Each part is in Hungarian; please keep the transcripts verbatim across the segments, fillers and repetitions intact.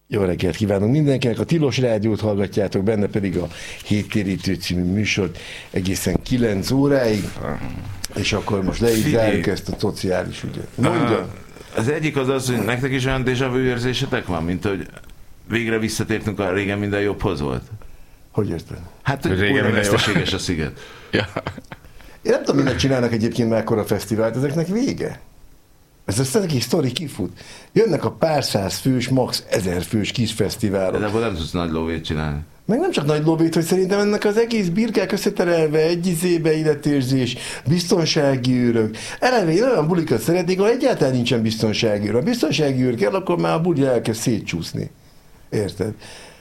Jó reggelt kívánunk mindenkinek, a Tilos Rádiót hallgatjátok, benne pedig a Héttérítő című műsort egészen kilenc óráig, és akkor most le is zárjuk ezt a szociális ügyet. Mondja! Az egyik az az, hogy nektek is olyan déjà vu érzésetek van, mint hogy végre visszatértünk a régen minden jobbhoz volt? Hogy érted? Hát, hogy újra veszteséges a sziget. Ja. Én nem tudom, mindent csinálnak egyébként mekkora fesztivált, ezeknek vége. Ez az egész sztori kifut. Jönnek a pár száz fős, max. ezer fős kis fesztiválok. De abból nem tudsz nagy lóvét csinálni. Meg nem csak nagy lóvét, hogy szerintem ennek az egész birkák összeterelve, egy izébe életérzés, biztonsági őrök. Eleve én olyan bulikat szeretnék, ahol egyáltalán nincsen biztonsági őr. Ha biztonsági őr kell, akkor már a buli elkezd szétcsúszni. Érted?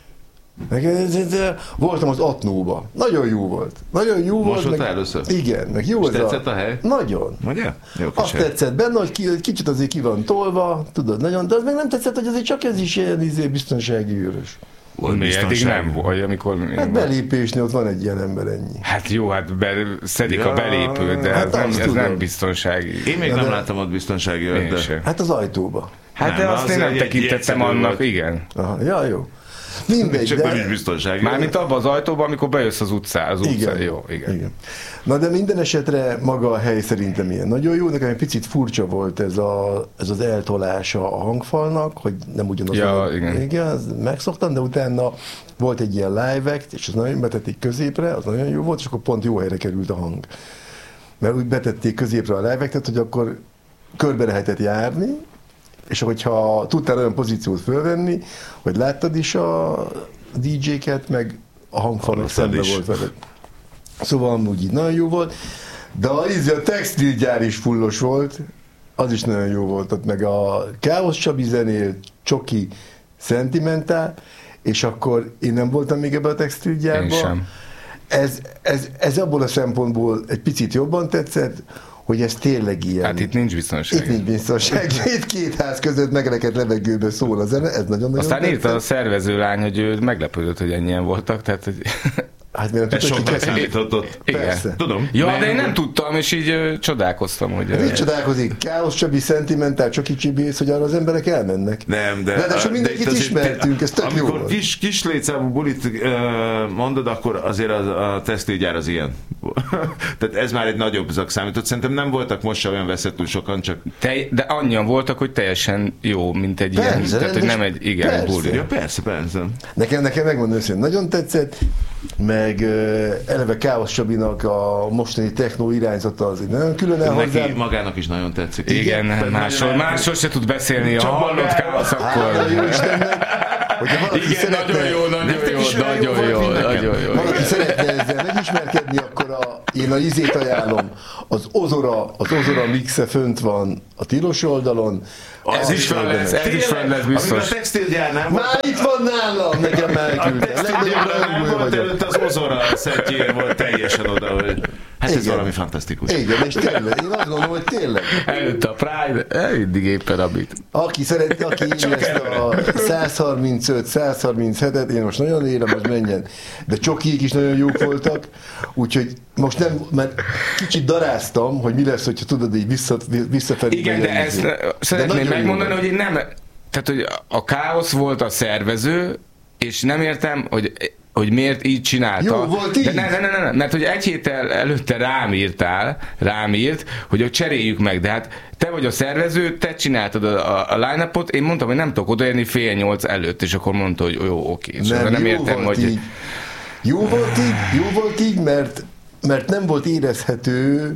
Meg ez, ez, ez, voltam az Atnóba. Nagyon jó volt. Nagyon jó Most volt. Meg, először? Igen, meg jó. És tetszett a, a hely? Nagyon. Ugye? Jó, azt hely. Tetszett benne, hogy ki, kicsit azért ki van tolva, tudod, nagyon, de az meg nem tetszett, hogy azért csak ez is ilyen izé, biztonsági őrös. Volt eddig nem volt, amikor... Hát belépésnél ott van egy ilyen ember, ennyi. Hát jó, hát be, szedik ja, a belépőt, de hát ez, nem, ez nem biztonsági. Én még de nem de... láttam ott biztonsági őrt, de... Hát az ajtóba. Hát nem, de azt én nem tekintettem annak, volt. Igen. Aha, ja, jó. Mindegy, csak de... nem is biztonsági. Mármint abban az ajtóban, amikor bejössz az utcára. Az utcára. Igen. Jó, igen. igen. Na de minden esetre maga a hely szerintem ilyen nagyon jó. Nekem egy picit furcsa volt ez, a, ez az eltolása a hangfalnak, hogy nem ugyanaz. Ja, a, igen. igen, megszoktam, de utána volt egy ilyen live act, és az nagyon betették középre, az nagyon jó volt, és akkor pont jó helyre került a hang. Mert úgy betették középre a live actet, hogy akkor körbe lehetett járni, és hogyha tudtál olyan pozíciót fölvenni, hogy láttad is a dé dzséket, meg a hangfalnak szembe volt veled. Szóval amúgy így nagyon jó volt, de a, a textilgyár is fullos volt, az is nagyon jó volt, ott meg a Káosz Csabi zenél, Csoki, Szentimentál, és akkor én nem voltam még ebben a textilgyárban. Én sem. Ez, ez, ez abból a szempontból egy picit jobban tetszett, hogy ez tényleg ilyen. Hát itt nincs biztonság. Itt nincs biztonság. Itt két ház között megreket levegőbe szól a zene, ez nagyon-nagyon Aztán írta a szervezőlány, hogy ő meglepődött, hogy ennyien voltak, tehát hogy... Hát miért ez sokat számított. Persze. Tudom. Ja, mert... de én nem tudtam, és így uh, csodálkoztam, hogy... Hát így csodálkozik. Káosz Csabi, Szentimentál, Csoki Csibész, hogy arra az emberek elmennek. Nem, de... De, de sok mindenkit ismertünk, ez tök jó amikor volt. Amikor kis, kis létszámú bulit uh, mondod, akkor azért a, a textilgyár az ilyen. Tehát ez már egy nagyobb zak számított. Szerintem nem voltak most se olyan veszettül sokan, csak... Te, de annyian voltak, hogy teljesen jó, mint egy persze, ilyen... Tehát, hogy nem egy igen persze. buli. Ja, persze, persze. Nekem, nekem megmondom őszintén, nagyon tetszett, meg uh, eleve Káosz Csabinak a mostani technó irányzata az egy nagyon külön el neki hozzám. magának is nagyon tetszik. Igen, igen máshol, máshol se tud beszélni, ha hallott Káosz, akkor... Hát, jó Istennek, hogyha valaki igen, szeretne, nagyon jó, nagyon jó, nagyon jó, nagyon jó. Valaki szeretne ezzel megismerkedni, akkor a, én a izét ajánlom. Az Ozora, az Ozora mixe fönt van a tilos oldalon. Ez is fel lesz, ez is fel lesz biztos. Amikor a textilgyárnál volt... Már itt van nálam, nekem elküldte. A textilgyárnál volt előtt az Ozora szettjér volt teljesen oda, hogy... Hát ez igen. Valami fantasztikus. Igen, és tényleg, én azt gondolom, hogy tényleg. Előtt a Pride, mindig éppen abit. Aki szereti, aki írja ezt a száz harmincöt száz harminchetet, én most nagyon élem, az menjen. De Csokiék is nagyon jók voltak, úgyhogy most nem, mert kicsit daráztam, hogy mi lesz, hogyha tudod így vissza, visszafelé. Igen, de ezt de szeretném megmondani, hogy én nem, tehát hogy a Káosz volt a szervező, és nem értem, hogy hogy miért így csinálta. Jó, volt így. De ne, ne, ne, ne, mert hogy egy héttel előtte rám írtál, rám írt, hogy cseréljük meg, de hát te vagy a szervező, te csináltad a, a, a line-upot, én mondtam, hogy nem tudok odaérni fél nyolc előtt, és akkor mondta, hogy jó, oké. És nem, nem értem, hogy... Így. Jó volt így, jó volt így, mert, mert nem volt érezhető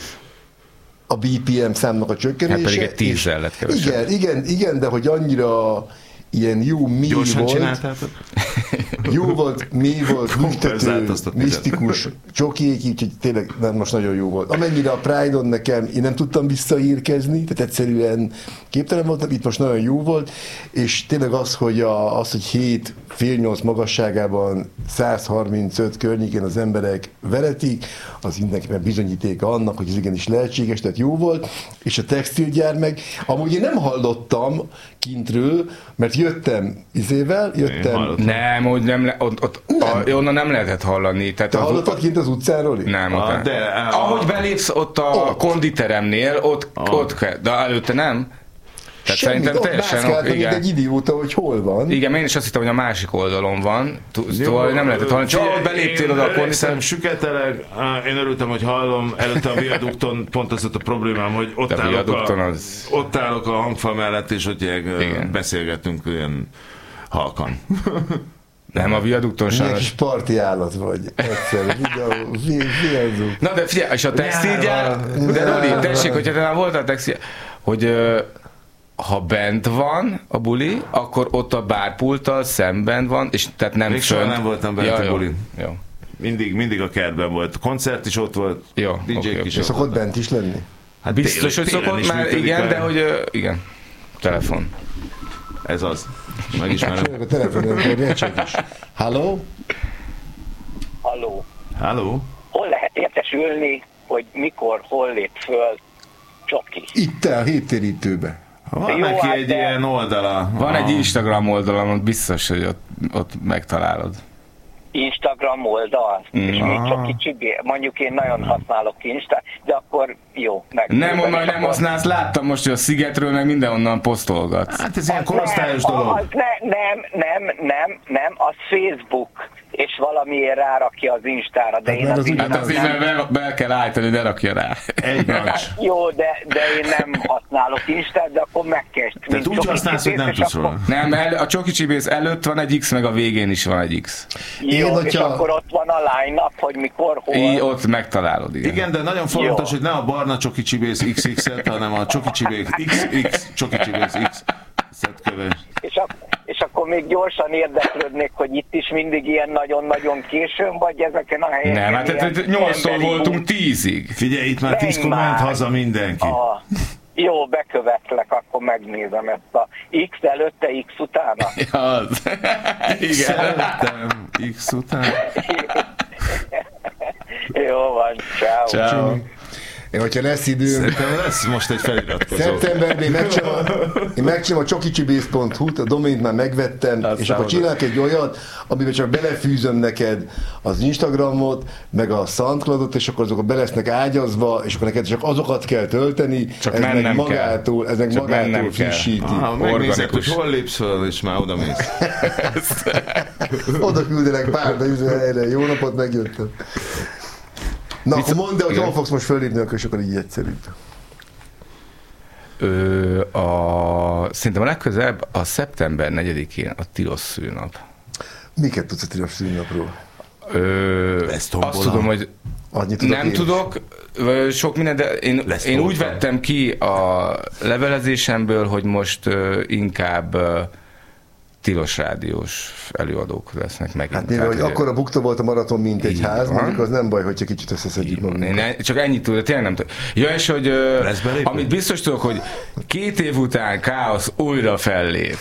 a bé pé em számnak a csökkenése. Hát pedig egy tízzel lett kevesebb. Igen, igen, igen, de hogy annyira ilyen jó, mély gyorsan volt. Csináltátok? Jó volt, mély volt, működő, misztikus, Csokiék, úgyhogy tényleg nem, most nagyon jó volt. Amennyire a Pride-on nekem, én nem tudtam visszaírkezni, tehát egyszerűen képtelen voltam, itt most nagyon jó volt, és tényleg az, hogy, a, az, hogy hét fél nyolc magasságában száz harmincöt környékén az emberek veretik, az mindenképpen bizonyítéka annak, hogy ez igenis lehetséges, tehát jó volt, és a textilgyár meg, amúgy én nem hallottam kintről, mert jöttem izével, jöttem... Nem, hogy nem, le, ott, ott, nem. A, onnan nem lehetett hallani. Tehát te hallottad kint az utcáról? Nem, ott ah, de, ah, ahogy belépsz ott a ott. konditeremnél, ott, ah. ott, de előtte nem. Tehát Semmit, szerintem teljesen... Ott igen. Egy idióta, hogy hol van. Igen, én is azt hittem, hogy a másik oldalon van. Szóval nem lehetett hallani. Csak ahogy beléptél oda, akkor hiszem, süketeleg, én örültem, hogy hallom, előtte a viadukton pont az ott a problémám, hogy ott, állok a, az... ott állok a hangfal mellett, és ott beszélgetünk ilyen halkan. Nem, a viadukton sajnos. Milyen kis parti állat vagy. Egyszer, videó, videó. Na de figyelj, és a textilgyár, de Roli, tessék, hogyha te már voltál textilgyár, hogy ha bent van a buli, akkor ott a bárpulttal szemben van, és tehát nem még fönt. Még nem voltam bent ja, a buli. Jó, jó. Mindig, mindig a kertben volt. Koncert is ott volt, jó, dé dzsék okay, is okay. ott szokott bent is lenni? Hát biztos, hogy szokott már, igen, de hogy uh, igen. Telefon. Ez az. Megismerem. A telefonon is. Halló? Halló. Halló? Hol lehet értesülni, hogy mikor, hol lép föl Csoki? Itt a héttérítőbe. Van jó, neki egy de... ilyen oldala. Van ah. egy Instagram oldalon, biztos, hogy ott, ott megtalálod. Instagram oldal? Mm. És még csak kicsi, mondjuk én nagyon használok Insta, de akkor jó. Meg nem mondom, hogy nem használsz, láttam most, hogy a Szigetről meg mindenonnan posztolgatsz. Hát ez ilyen korosztályos dolog. Az ne, nem, nem, nem, nem, az Facebook, és valamiért rárakja az Instára, de hát én az, az Hát azért, mert be, be kell állítani, hogy ne rakja rá. Egy hát, jó, de, de én nem használok Instát, de akkor megkezd. Tehát úgy használsz, hogy nem tudsz róla. Nem, el, a Csoki Csibész előtt van egy X, meg a végén is van egy X. Jó, én, és hogyha... akkor ott van a line-up, hogy mikor, hol. Így, ott megtalálod, igen. Igen, de nagyon fontos, jó. Hogy nem a barna Csoki Csibész iksz iksz-et, hanem a Csoki Csibész iksz iksz Csoki Csibész X-et köves. És, a, és akkor még gyorsan érdeklődnék, hogy itt is mindig ilyen nagyon-nagyon későn, vagy ezeken a helyeken. Nem, hát nyolctól voltunk tízig. Figyelj, itt már tízkor ment haza mindenki. A, jó, bekövetlek, akkor megnézem ezt a X előtte, X utána. Az. X előttem, X után. Jó van, ciao. Ciao. Én, hogyha lesz időm... Szerintem lesz most egy feliratkozó. Szeptemberben én megcsinálom, én megcsinálom a csokicsibész pont hu-t, a domént már megvettem, aztán és akkor csinálok egy olyat, amiben csak belefűzöm neked az Instagramot, meg a SoundCloudot, és akkor azok be lesznek ágyazva, és akkor neked csak azokat kell tölteni, csak ez meg magától, kell. ez meg magától frissíti. Ah, megnézek, hogy hol lépsz fel, és már oda mész. Oda küldenek pár helyre, jó napot, megjöttem. Na, akkor mondd el, hogy hol fogsz most fölépni, akkor is akkor így egyszerűbb. Ö, a, szerintem a legközelebb a szeptember negyedikén a tilos szülnap. Miket tudsz a tilos szülnapról? Ö, azt tudom, hogy tudok nem én. tudok, sok minden, de én, én úgy vettem ki a levelezésemből, hogy most uh, inkább uh, tilos rádiós előadók lesznek megint. Hát mivel, hogy akkora bukta volt a maraton, mint egy ház, van. Mondjuk az nem baj, hogyha kicsit összeszedjük magunkat. Csak ennyit tudok, tényleg nem tudom. Ja, és hogy uh, amit biztos tudok, hogy két év után Káosz újra fellép.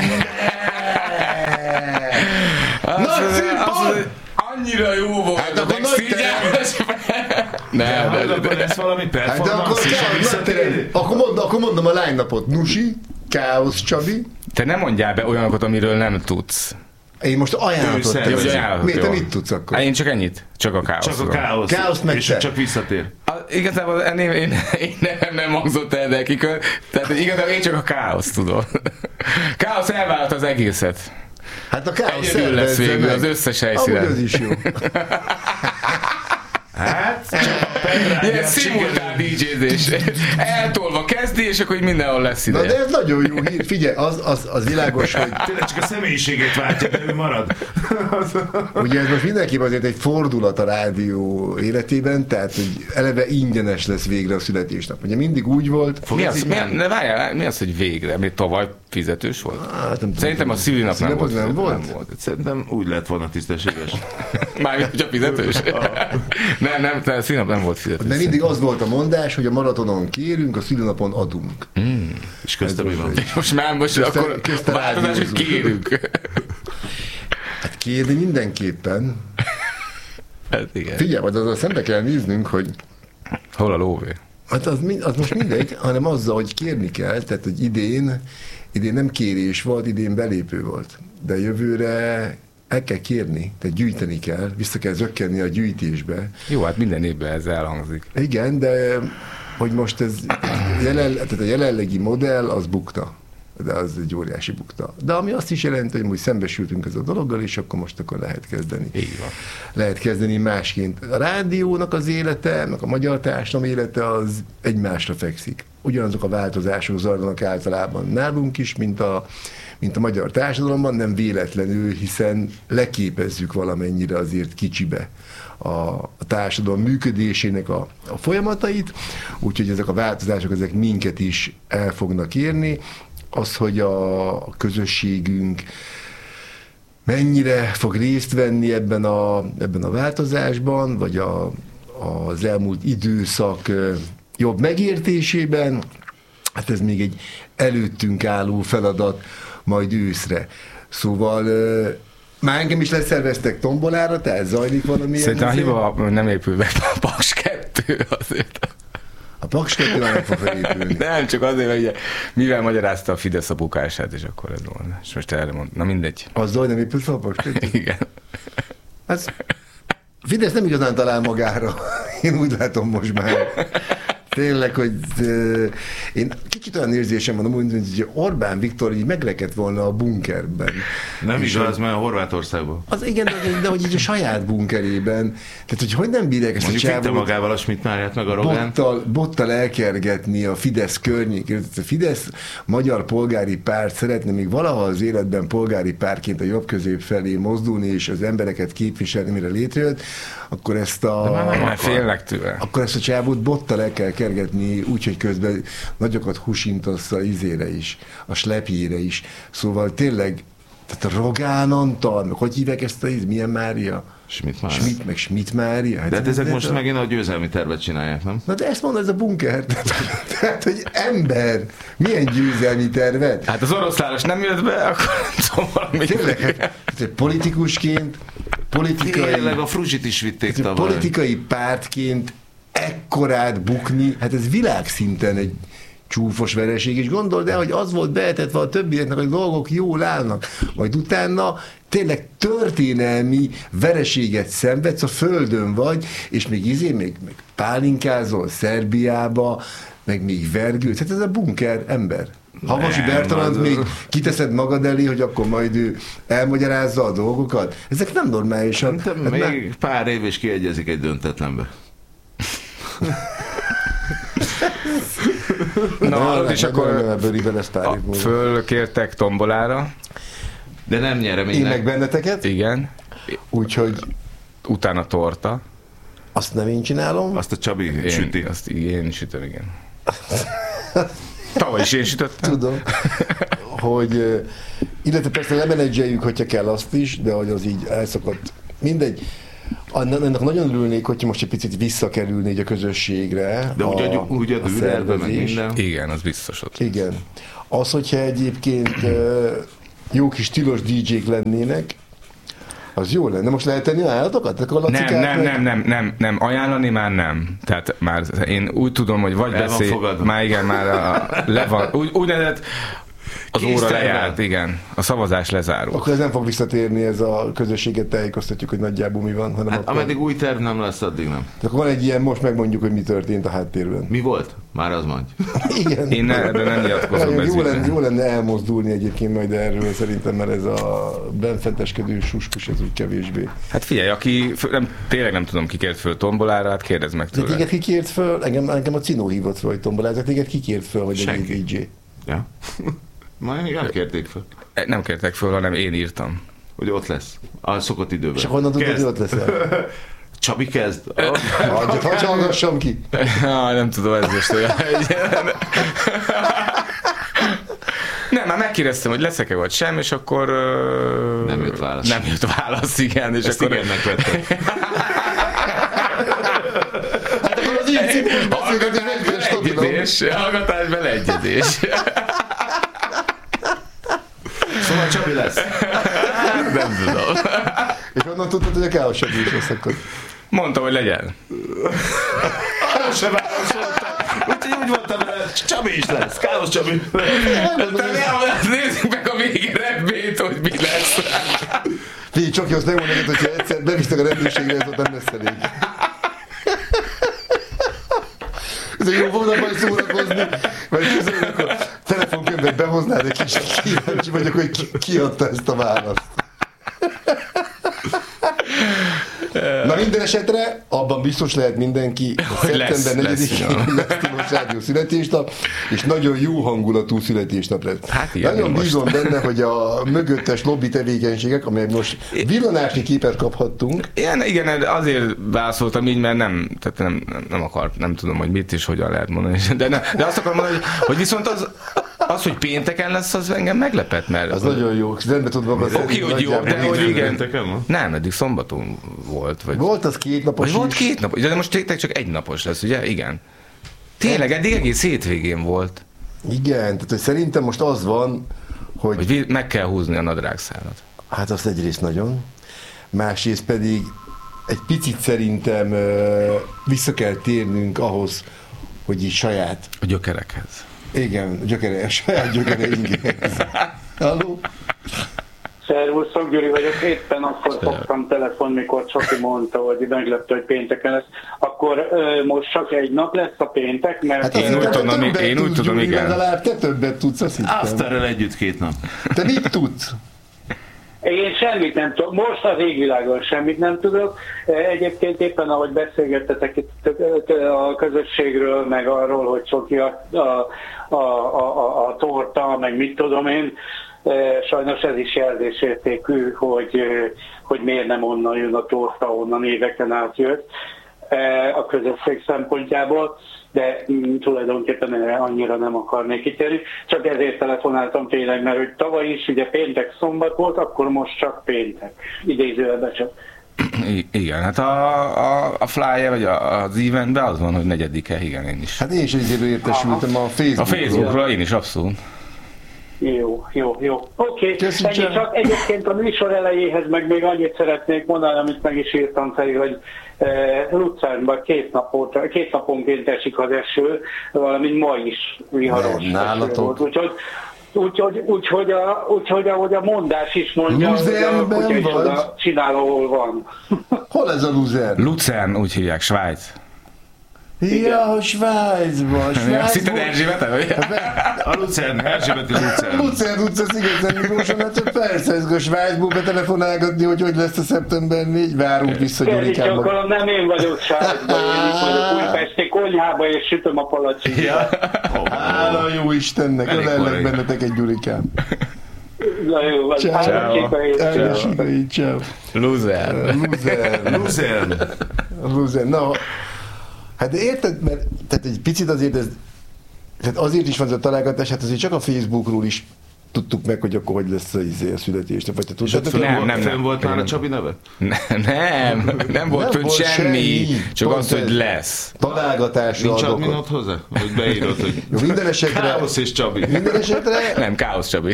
Annyira jó volt hát, a textilgyáros. Nem, de, de, de, de ez valami performance hát, is. Akkor, mond, akkor mondom a line-upot. Nusi, Káosz Csabi. Te nem mondjál be olyanokat, amiről nem tudsz. Én most ajánlatot teszem. Miért te mit tudsz akkor? Én csak ennyit. Csak a Káoszról. Csak a Káosz. Káosz meg és te. Csak visszatér. A, igazából én, én, én nem, nem hangzott el nekik. Tehát igazából én csak a Káosz tudom. Káosz elvállalt az egészet. Hát a Káosz egyedül lesz végül az összes helyszínen. Amúgy az is jó. Hát, ilyen szimultán dé jézés. Eltolva kezdi, és akkor mindenhol lesz ideje. Na de ez nagyon jó hír. Figyelj, az, az, az világos, hogy... Tényleg csak a személyiségét váltja, de ő marad. Ugye ez most mindenképpen azért egy fordulat a rádió életében, tehát hogy eleve ingyenes lesz végre a születésnap. Ugye mindig úgy volt... Mi az, mi, ne várjál, mi az, hogy végre? Mi tavaly fizetős volt? Hát, nem Szerintem a szülinap nem, nem, nem volt. Nem volt. Szerintem úgy lett volna tisztességes. Mármint csak fizetős? Nem, nem, tehát a szülinap nem volt fizetős. De mindig az volt a mondás, hogy a maratonon kérünk, a szülinapon adunk. Mm. És köztem mi van? Most már most közte, akkor közte változás, hogy kérünk. Hát kérni mindenképpen. Hát igen. Figyelj, majd azzal szembe kell néznünk, hogy... Hol a lóvé? Hát az, az most mindegy, hanem azzal, hogy kérni kell, tehát hogy idén, idén nem kérés volt, idén belépő volt. De jövőre el kell kérni, tehát gyűjteni kell, vissza kell zökkenni a gyűjtésbe. Jó, hát minden évben ez elhangzik. Igen, de hogy most ez jelen, tehát a jelenlegi modell az bukta. de az egy óriási bukta. De ami azt is jelenti, hogy most szembesültünk ezzel a dologgal, és akkor most akkor lehet kezdeni. Így van. Lehet kezdeni másként. A rádiónak az élete, meg a magyar társadalom élete az egymásra fekszik. Ugyanazok a változások zajlanak általában nálunk is, mint a, mint a magyar társadalomban, nem véletlenül, hiszen leképezzük valamennyire azért kicsibe a, a társadalom működésének a, a folyamatait, úgyhogy ezek a változások, ezek minket is el fognak érni. Az, hogy a, a közösségünk mennyire fog részt venni ebben a, ebben a változásban, vagy a, az elmúlt időszak jobb megértésében, hát ez még egy előttünk álló feladat majd őszre. Szóval már engem is leszerveztek tombolára, tehát zajlik valami. Szerintem a hiba nem épül be a Paks kettő azért. A Paks kettő nem fog felépülni. Nem, csak azért, hogy mivel magyarázta a Fidesz a bukását, és akkor ez volna. És most erre mond, na mindegy. Azzal, hogy nem épül fel a Paks kettő? Igen. Ez, Fidesz nem igazán talál magára. Én úgy látom most már. Tényleg, hogy uh, én kicsit olyan érzésem van, hogy Orbán Viktor így megrekedt volna a bunkerben. Nem is az, mert a Horvátországban. Az igen, de, de hogy így a saját bunkerében. Tehát, hogy hogy nem bírják ezt mondjuk a csávót... Mondjuk magával a Schmidt-Máriát meg a Rogán. Bottal, bottal elkergetni a Fidesz környékét. A Fidesz magyar polgári párt szeretne még valaha az életben polgári pártként a jobb közép felé mozdulni, és az embereket képviselni, mire létrejött, akkor ezt a... De már, már félnek tőle. Akkor ezt a csávót bottal el kell kergetni, úgyhogy közben nagyokat húsintasz a izére is, a slepjére is. Szóval tényleg, tehát a Rogán Antal, meg hogy hívják ezt a íz, milyen Mária? Schmidt Mária. Schmidt, meg Schmidt Mária. Hát de hát ezek de most a... megint a győzelmi tervet csinálják, nem? Na de ezt mondod, ez a bunker. Tehát, hogy ember, milyen győzelmi tervet? Hát az oroszláros nem jött be, akkor nem tudom valami. Tényleg, hát, politikusként, politikai... Tényleg a Fruzsit is vitték tavaly. Politikai pártként ekkorát bukni, hát ez világszinten egy csúfos vereség, és gondold el, hogy az volt beetetve a többieknek, hogy dolgok jól állnak, majd utána tényleg történelmi vereséget szenvedsz, a földön vagy, és még izé, még, még pálinkázol Szerbiába, meg még vergődsz, hát ez a bunker ember. Havasi Bertalant még kiteszed magad elé, hogy akkor majd ő elmagyarázza a dolgokat. Ezek nem normálisan. Hát még nem... pár év és kiegyezik egy döntetlenbe. Na, és akkor fölkértek tombolára. De nem nyereménynek. Én meg benneteket. Igen. Úgyhogy utána torta. Azt nem én csinálom. Azt a Csabi én, süti. Azt én sütöm, igen. Tavaly is én sütöttem. Tudom, hogy illetve persze lemenedzseljük, hogyha kell azt is, de hogy az így elszakadt. Mindegy. Ennek nagyon örülnék, hogyha most egy picit visszakerülni így a közösségre. De ugye a, ugye a, a szervezés. Igen, az biztos ott. Igen. Az, hogyha egyébként jó kis tilos dé jék lennének, az jó lenne. Most lehet tenni ajánlatokat? Nem, nem, nem, nem, nem, nem, ajánlani már nem. Tehát már én úgy tudom, hogy vagy beszél, már igen, már a, le van, úgy, úgy nevezett, az óra lejárt, igen. A szavazás lezárul. Akkor ez nem fog visszatérni, ez a közösséget tájékoztatjuk, hogy nagyjából mi van. Hanem hát akkor... ameddig új terv nem lesz, addig nem. De akkor van egy ilyen, most megmondjuk, hogy mi történt a háttérben. Mi volt? Már az mondj. Igen. Én ne, de nem nyilatkozom be. Jó lenne, jó lenne elmozdulni egyébként majd erről szerintem, mert ez a benfenteskedő suskus, ez úgy kevésbé. Hát figyelj, aki, nem, tényleg nem tudom, ki kért föl tombolára, hát kérdezd meg tőle. De téged ki kért föl? Engem, engem a Cinó hívott föl, hogy tombolára, téged ki kért föl, hogy egy dé jé? Ja. Majd még elkérték föl. Nem kértek föl, hanem én írtam. Hogy ott lesz. A szokott időben. És honnan tudod, hogy ott leszel? Csabi kezd. Hagyjad, hagyj hallgassam ki. Ah, nem tudom, ez most olyan. Nem, már megkérdeztem, hogy leszek-e vagy sem, és akkor... Uh, nem jött válasz. Nem jött válasz, igen. És ezt akkor... igennek vettem. Hát akkor az így színűs beszélgetés egyben beleegyezés. Hallgatás beleegyezés. Szóval Csabi lesz. Nem tudom. És onnan tudtad, hogy a Káosz Csabi is lesz akkor? Mondta, hogy legyen. Arra sem válaszoltam. Úgyhogy úgy mondtam vele, Csabi is lesz. Káosz Csabi. Nézzük meg a végén rebbét, hogy mi lesz. Figyelj, Csoki, azt megmondom neked, hogyha egyszer bevisztek a rendőrségre, ez ott nem lesz elég. Ez egy jó volna majd szórakozni, vagy közben, akkor telefonkönyvet behoznád Hát egy kicsit kíváncsi vagyok, hogy ki, ki adta ezt a választ. Na minden esetre, abban biztos lehet mindenki, szeptember negyedikén lesz Tilos Rádió születésnap, és nagyon jó hangulatú születésnap lesz. Hát ilyen, nagyon bízom most benne, hogy a mögöttes lobby tevékenységek, amelyek most villanásnyi képet kaphattunk. Igen, igen, azért válaszoltam így, mert nem, tehát nem, nem, nem akar, nem tudom, hogy mit és hogyan lehet mondani. De, ne, de azt akarom mondani, hogy, hogy viszont az, az, hogy pénteken lesz, az engem meglepett, mert... Az, az nagyon jó, rendben tudom magad. Oké, hogy jó, de hogy igen. Nem, eddig szombaton volt. Vagy, volt az két napos is. Volt két napos, de most tényleg csak egy napos lesz, ugye? Igen. Tényleg, eddig egész hétvégén volt. Igen, tehát hogy szerintem most az van, hogy... Hogy meg kell húzni a nadrágszálat. Hát azt egyrészt nagyon. Másrészt pedig egy picit szerintem vissza kell térnünk ahhoz, hogy így saját... A gyökerekhez. Igen, gyökere, a saját gyökereinkhez. Halló? Szervuszok, Gyuri vagyok, éppen akkor fogtam telefon, mikor Csoki mondta, hogy meglepte, hogy pénteken lesz. Akkor ö, most csak egy nap lesz a péntek, mert... Hát én úgy tudom, én úgy tudom, igen. Legalább te többet tudsz, azt hittem. Afterrel együtt két nap. Te mit tudsz? Én semmit nem tudok, most az égvilágon semmit nem tudok. Egyébként éppen ahogy beszélgettetek itt a közösségről, meg arról, hogy Csoki a, a, a, a, a torta, meg mit tudom én, sajnos ez is jelzésértékű, hogy, hogy miért nem onnan jön a torta, onnan éveken át jött a közösség szempontjából, de tulajdonképpen erre annyira nem akarnék kitérni. Csak ezért telefonáltam tényleg, mert hogy tavaly is ugye péntek szombat volt, akkor most csak péntek. Idézőjelben csak. I- igen, hát a, a, a flyer, vagy a, az eventben az van, hogy negyedike, igen, én is. Hát én is egyébként értesültem a Facebookról. A Facebookról én is abszolút. Jó, jó, jó. Oké, okay. Csak egyébként a műsor elejéhez meg még annyit szeretnék mondani, amit meg is írtam fel, hogy eh, Lucernban két, napot, két naponként esik az eső, valamint ma is viharos eső volt. Úgyhogy Úgyhogy úgy, úgy, a, úgy, ahogy a mondás is mondja, hogy a kutya is oda csinál, ahol van. Hol ez a Luzern? Lucern, úgy hívják, Svájc. Ja, Svájcban. Azt hitted Erzsébet? A Lucern, Erzsébeti Lucern. Lucern utca Sziget-Szent Miklóson, hát persze, ez a Svájcból betelefonálgatni, hogy hogy lesz a szeptember négy, várunk vissza Gyurikába. Gyurikába. Nem én vagyok Svájcban, én is vagyok Újpesti konyhába, és sütöm a palacsinkat. Ja. Hála jó Istennek, ölellek bennetek egy Gyurikám. Na jó, az ciao. Ciao. Luzern. Luzern. Luzern. Luzern. Na, hát érted, mert tehát egy picit azért ez, tehát azért is van ez a találgatás, hát azért csak a Facebookról is tudtuk meg, hogy akkor hogy lesz a születésnap. Vagy te tudtátok? Nem, nem, nem volt már a Csabi neve? Nem, nem volt fönn semmi, csak az, hogy lesz. Találgatásra nincs adminod hozzá? Hogy beírod, hogy jó, minden esetre, Káosz és Csabi. Minden esetre... Nem, Káosz Csabi.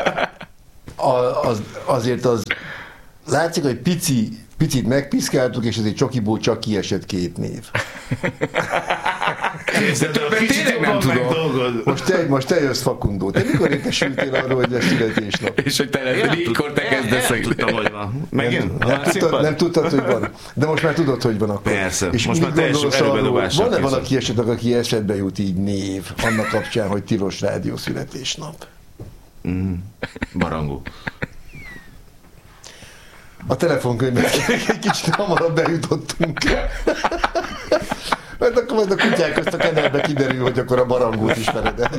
A, az, azért az látszik, hogy pici, picit megpiszkáltuk, és azért Csokiból csak kiesett két név. De többen tényleg nem tudom. Most te, most te jössz, Fakundó. Te mikor értesültél arról, hogy lesz születésnap? És hogy te lesz, mikor te kezdesz? Nem tudtam, hogy van. Megint? Nem, nem, tudtad, nem tudtad, hogy van. De most már tudod, hogy van akkor. Persze. És most már teljes előbedobással. Van-e valaki esetleg, aki eszedbe jut így név, annak kapcsán, hogy Tilos Rádió születésnap? Mm. Barangó. A telefonkönyvben egy kicsit hamarabb bejutottunk. Mert akkor majd a kutyák közt a kenelbe kiderül, hogy akkor a Barangót ismered el.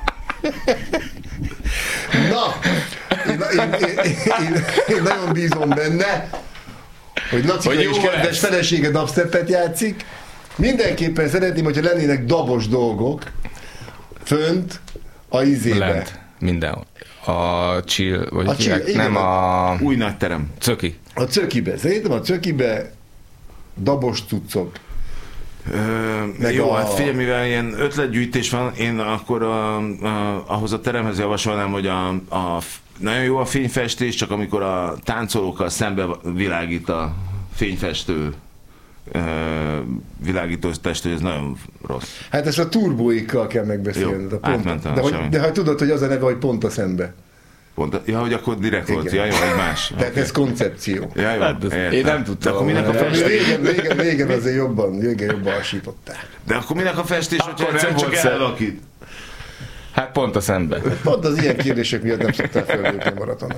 Na, én, én, én, én, én nagyon bízom benne, hogy Lacika is kedves felesége dubstepet játszik. Mindenképpen szeretném, hogyha lennének dabos dolgok fönt a izébe. Lent, mindenhol. A chill, vagy a chill, igen, nem a... Új nagy terem. Cöki. A Cökibe. Szerintem a Cökibe dabos cuccok. Ö, jó, a... hát figyelj, mivel ilyen ötletgyűjtés van, én akkor a, a, ahhoz a teremhez javasolnám, hogy a, a, nagyon jó a fényfestés, csak amikor a táncolókkal szembe világít a fényfestő ö, világító testő, ez nagyon rossz. Hát ezt a turbóikkal kell megbeszélni. Jó, de, hogy, de ha tudod, hogy az a neve, hogy pont a szembe. Pont, ja, hogy akkor direkt igen. Volt. Ja, jó, egy más. Tehát okay. Ez koncepció. Ja, jó, hát én nem tudtam. De akkor minek a festés? Régen, régen, régen azért jobban, régen jobban hasítottál. De akkor minek a festés, hogyha egyszer csak ellakít? Hát pont a szembe. Pont az ilyen kérdések miatt nem szoktál fellépni a maratonon.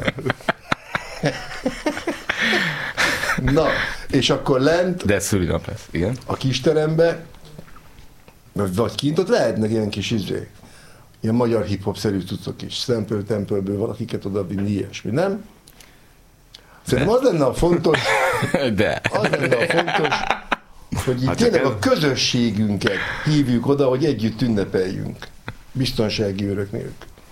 Na, és akkor lent... De szülinap lesz, igen. A kisterembe, vagy kint, ott lehetnek ilyen kis izé, ilyen magyar hip-hop-szerű cuccok is, Szempől-tempölből valakiket odavinni, ilyesmi, nem? Szerintem az lenne a fontos, De. az lenne a fontos, hogy itt hát tényleg ez... a közösségünket hívjuk oda, hogy együtt ünnepeljünk. Biztonsági őrök nélkül.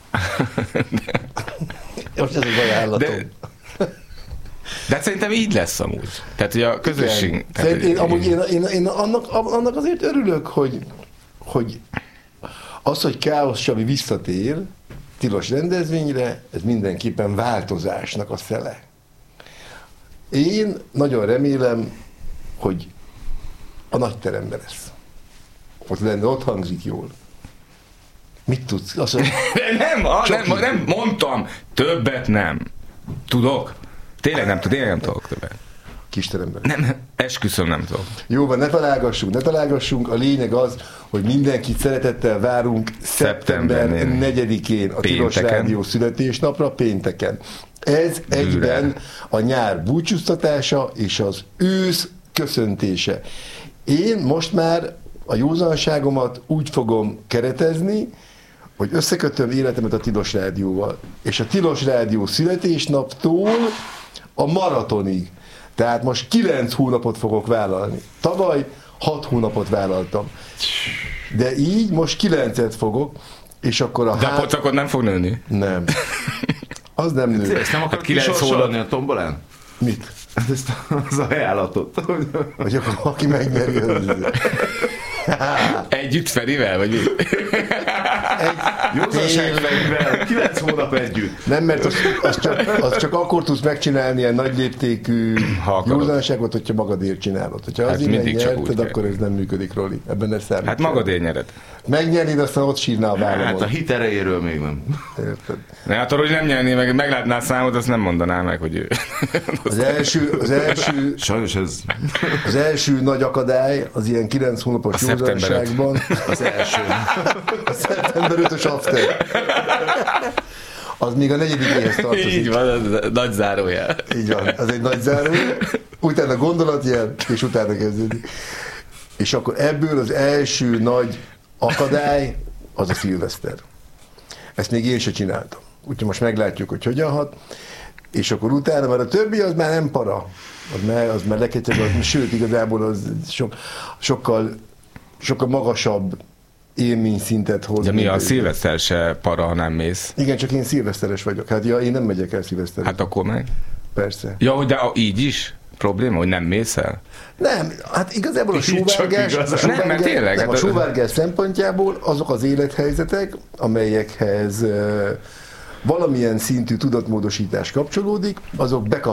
Most ez az ajánlatom. De... De hát szerintem így lesz amúgy. Tehát, hogy a közösség... Tehát, én, amúgy én, én, én annak, annak azért örülök, hogy, hogy az, hogy Káosz Csabi visszatér tilos rendezvényre, ez mindenképpen változásnak a szele. Én nagyon remélem, hogy a nagy teremben lesz. Ott lenne, ott hangzik jól. Mit tudsz? Azt mondja, nem, a, nem, nem, mondtam, többet nem. Tudok? Tényleg nem, tényleg nem tudok többet. Kisteremben. Nem, esküszöm nem tudok. Jó van, ne találgassunk, ne találgassunk. A lényeg az, hogy mindenkit szeretettel várunk szeptember negyedikén a Tilos Rádió születésnapra, pénteken. Ez egyben a nyár búcsúztatása és az ősz köszöntése. Én most már a józanságomat úgy fogom keretezni, hogy összekötöm életemet a Tilos Rádióval. És a Tilos Rádió születésnaptól a maratonig. Tehát most kilenc hónapot fogok vállalni. Tavaly hat hónapot vállaltam. De így most kilencet fogok, és akkor a De hát... a pocakod nem fog nőni? Nem. Az nem nő. Ezt nem akarod kisorsolni a tombolán? Mit? Ezt az ajánlatot. Vagy akkor aki megnyeri az... Együtt Ferivel, vagy mi? Józanság Ferivel, kilenc hónap együtt. Nem, mert az, az, csak, az csak akkor tudsz megcsinálni ilyen nagy léptékű józanságot, hogyha magadért csinálod. Hogyha Hát az innen nyerted, kell. akkor ez nem működik, Roli. Ebben ne számít. Hát magadért nyered. Megnyernéd, aztán ott sírná a vállamon. Hát a hit erejéről még nem. Érted? Ne, hát arról, hogy nem nyerné meg, meglátná a számot, azt nem mondaná meg, hogy ő. Az első, az első, Sajnos ez... az első nagy akadály az ilyen kilenc hónapos józanságban. Az első. A szeptember ötös after. Az még a negyedikéhez tartozik. Így van, az nagy zárójel. Így van, az egy nagy zárójel. Utána gondolatjel, és utána kezdődik. És akkor ebből az első nagy akadály az a szilveszter. Ezt még én se csináltam. Úgyhogy most meglátjuk, hogy hogyan hat. És akkor utána, mert a többi az már nem para. Az már, az már leketyeg, az, sőt, igazából az so, sokkal, sokkal magasabb élményszintet hoz. De mi a szilveszter se para, ha nem mész? Igen, csak én szilveszteres vagyok. Hát ja, én nem megyek el szilveszteres. Hát akkor meg? Persze. Ja, de így is? Probléma, hogy nem mész el? Nem, hát igazából a sóvárgás, a sóvárgás, nem, mert tényleg, nem, a hát sóvárgás szempontjából azok az élethelyzetek, amelyekhez uh, valamilyen szintű tudatmódosítás kapcsolódik, azok bekapcsolódnak